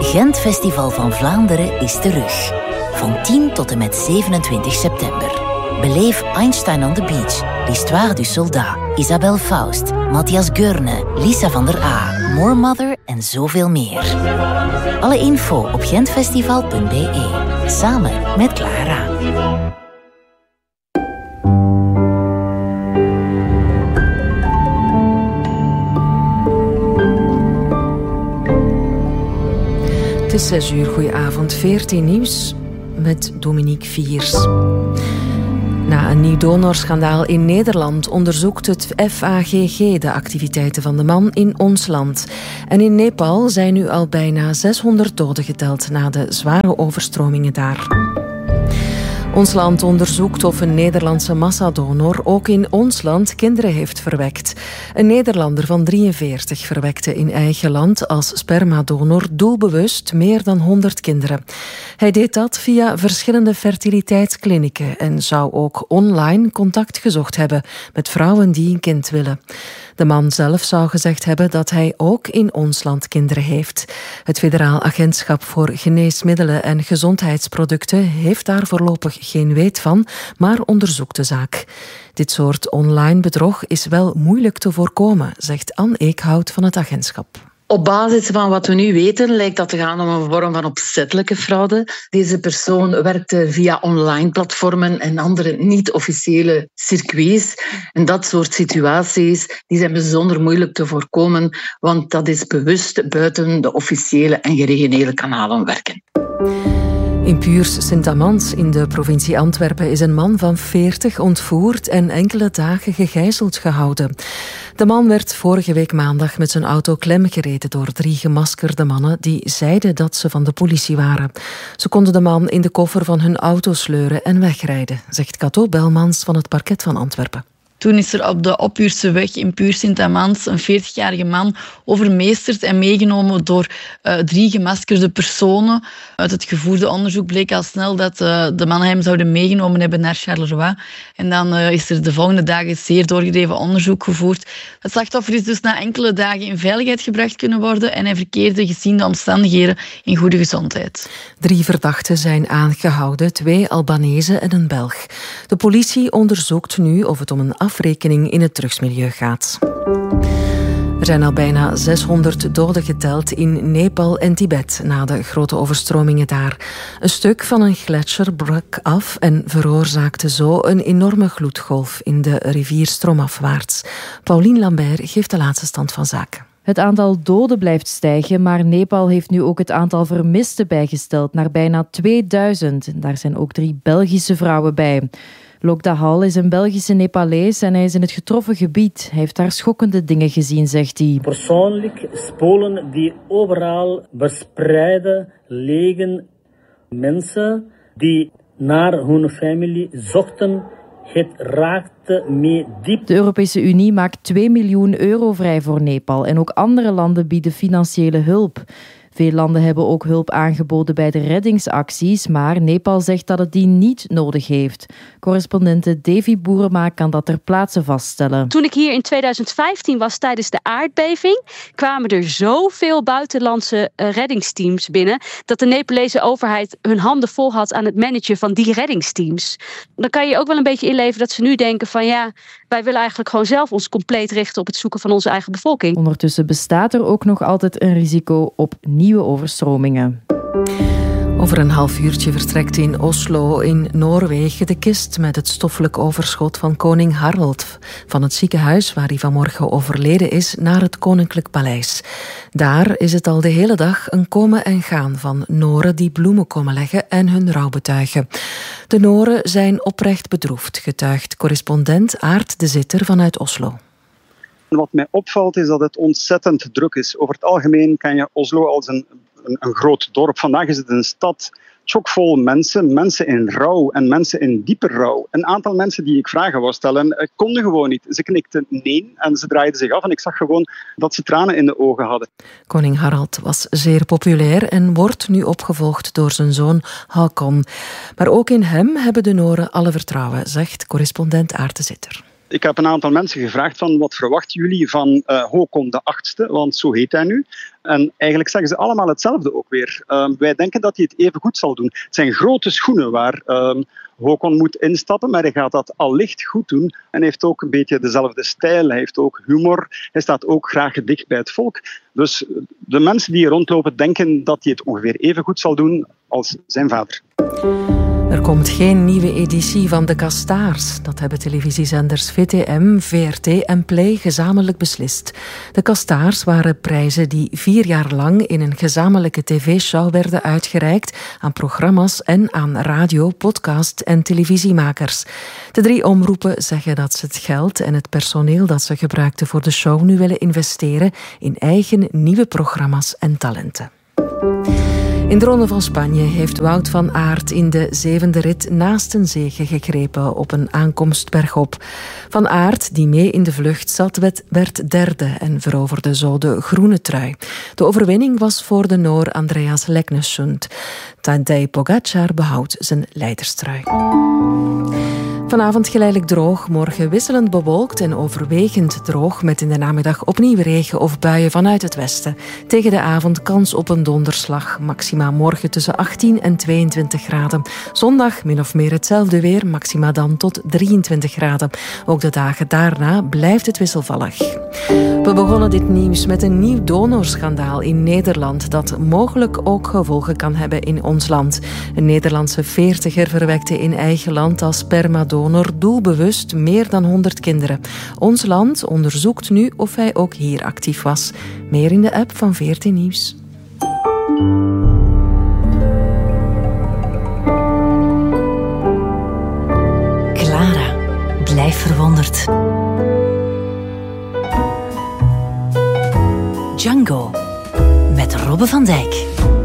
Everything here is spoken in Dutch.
Gent Festival van Vlaanderen is terug. Van 10 tot en met 27 september. Beleef Einstein on the Beach, L'Histoire du Soldat, Isabelle Faust, Matthias Geurne, Lisa van der A, More Mother en zoveel meer. Alle info op gentfestival.be. Samen met Clara. Het is 6 uur, goedenavond, 14 nieuws met Dominique Viers. Na een nieuw donorschandaal in Nederland onderzoekt het FAGG de activiteiten van de man in ons land. En in Nepal zijn nu al bijna 600 doden geteld na de zware overstromingen daar. Ons land onderzoekt of een Nederlandse massadonor ook in ons land kinderen heeft verwekt. Een Nederlander van 43 verwekte in eigen land als spermadonor doelbewust meer dan 100 kinderen. Hij deed dat via verschillende fertiliteitsklinieken en zou ook online contact gezocht hebben met vrouwen die een kind willen. De man zelf zou gezegd hebben dat hij ook in ons land kinderen heeft. Het Federaal Agentschap voor Geneesmiddelen en Gezondheidsproducten heeft daar voorlopig geen weet van, maar onderzoekt de zaak. Dit soort online bedrog is wel moeilijk te voorkomen, zegt Anne Eekhout van het agentschap. Op basis van wat we nu weten lijkt dat te gaan om een vorm van opzettelijke fraude. Deze persoon werkte via online platformen en andere niet-officiële circuits. En dat soort situaties die zijn bijzonder moeilijk te voorkomen, want dat is bewust buiten de officiële en geregionele kanalen werken. In Puurs Sint-Amans in de provincie Antwerpen is een man van 40 ontvoerd en enkele dagen gegijzeld gehouden. De man werd vorige week maandag met zijn auto klemgereden door 3 gemaskerde mannen die zeiden dat ze van de politie waren. Ze konden de man in de koffer van hun auto sleuren en wegrijden, zegt Cato Belmans van het parket van Antwerpen. Toen is er op de Oppuurse weg in Puurs Sint-Amans een 40-jarige man overmeesterd en meegenomen door 3 gemaskerde personen. Uit het gevoerde onderzoek bleek al snel dat de mannen hem zouden meegenomen hebben naar Charleroi. En dan is er de volgende dagen zeer doorgedreven onderzoek gevoerd. Het slachtoffer is dus na enkele dagen in veiligheid gebracht kunnen worden en hij verkeerde gezien de omstandigheden in goede gezondheid. 3 verdachten zijn aangehouden, 2 Albanezen en een Belg. De politie onderzoekt nu of het om een afrekening in het drugsmilieu gaat. Er zijn al bijna 600 doden geteld in Nepal en Tibet na de grote overstromingen daar. Een stuk van een gletsjer brak af en veroorzaakte zo een enorme gloedgolf in de rivier stroomafwaarts. Pauline Lambert geeft de laatste stand van zaken. Het aantal doden blijft stijgen, maar Nepal heeft nu ook het aantal vermisten bijgesteld naar bijna 2000. Daar zijn ook 3 Belgische vrouwen bij. Lok Dahal is een Belgische Nepalees en hij is in het getroffen gebied. Hij heeft daar schokkende dingen gezien, zegt hij. Persoonlijk spolen die overal verspreide liggen. Mensen die naar hun familie zochten. Het raakte me diep. De Europese Unie maakt 2 miljoen euro vrij voor Nepal en ook andere landen bieden financiële hulp. Veel landen hebben ook hulp aangeboden bij de reddingsacties, maar Nepal zegt dat het die niet nodig heeft. Correspondente Davy Boerema kan dat ter plaatse vaststellen. Toen ik hier in 2015 was tijdens de aardbeving, kwamen er zoveel buitenlandse reddingsteams binnen dat de Nepalese overheid hun handen vol had aan het managen van die reddingsteams. Dan kan je ook wel een beetje inleven dat ze nu denken van ja, wij willen eigenlijk gewoon zelf ons compleet richten op het zoeken van onze eigen bevolking. Ondertussen bestaat er ook nog altijd een risico op nieuwe overstromingen. Over een half uurtje vertrekt in Oslo in Noorwegen de kist met het stoffelijk overschot van koning Harald van het ziekenhuis waar hij vanmorgen overleden is naar het Koninklijk Paleis. Daar is het al de hele dag een komen en gaan van Noren die bloemen komen leggen en hun rouw betuigen. De Noren zijn oprecht bedroefd, getuigt correspondent Aart de Zitter vanuit Oslo. Wat mij opvalt is dat het ontzettend druk is. Over het algemeen ken je Oslo als een groot dorp. Vandaag is het een stad chockvol mensen, mensen in rouw en mensen in diepe rouw. Een aantal mensen die ik vragen wou stellen, konden gewoon niet. Ze knikten nee en ze draaiden zich af en ik zag gewoon dat ze tranen in de ogen hadden. Koning Harald was zeer populair en wordt nu opgevolgd door zijn zoon Haakon. Maar ook in hem hebben de Noren alle vertrouwen, zegt correspondent Aart de Zitter. Ik heb een aantal mensen gevraagd van wat verwachten jullie van Håkon de 8e, want zo heet hij nu. En eigenlijk zeggen ze allemaal hetzelfde ook weer. Wij denken dat hij het even goed zal doen. Het zijn grote schoenen waar Håkon moet instappen, maar hij gaat dat allicht goed doen. En hij heeft ook een beetje dezelfde stijl, hij heeft ook humor. Hij staat ook graag dicht bij het volk. Dus de mensen die hier rondlopen denken dat hij het ongeveer even goed zal doen als zijn vader. Er komt geen nieuwe editie van De Kastaars. Dat hebben televisiezenders VTM, VRT en Play gezamenlijk beslist. De Kastaars waren prijzen die 4 jaar lang in een gezamenlijke tv-show werden uitgereikt aan programma's en aan radio, podcast en televisiemakers. De 3 omroepen zeggen dat ze het geld en het personeel dat ze gebruikten voor de show nu willen investeren in eigen nieuwe programma's en talenten. In de Ronde van Spanje heeft Wout van Aert in de 7e rit naast een zege gegrepen op een aankomst bergop. Van Aert, die mee in de vlucht zat, werd derde en veroverde zo de groene trui. De overwinning was voor de Noor Andreas Leknessund. Tadej Pogačar behoudt zijn leiderstrui. Vanavond geleidelijk droog, morgen wisselend bewolkt en overwegend droog met in de namiddag opnieuw regen of buien vanuit het westen. Tegen de avond kans op een donderslag, maxima morgen tussen 18 en 22 graden. Zondag min of meer hetzelfde weer, maxima dan tot 23 graden. Ook de dagen daarna blijft het wisselvallig. We begonnen dit nieuws met een nieuw donorschandaal in Nederland dat mogelijk ook gevolgen kan hebben in ons land. Een Nederlandse 40er verwekte in eigen land als spermadonor doelbewust meer dan 100 kinderen. Ons land onderzoekt nu of hij ook hier actief was. Meer in de app van VRT Nieuws. Clara, blijf verwonderd. Django met Robbe van Dijk.